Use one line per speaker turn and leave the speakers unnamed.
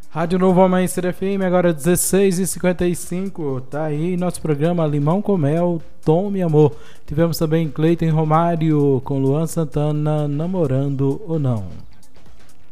Rádio Novo Amanhecer FM, agora 16h55. Tá aí nosso programa Limão com Mel, Tome Amor. Tivemos também Cleiton Romário com Luan Santana, Namorando ou Não.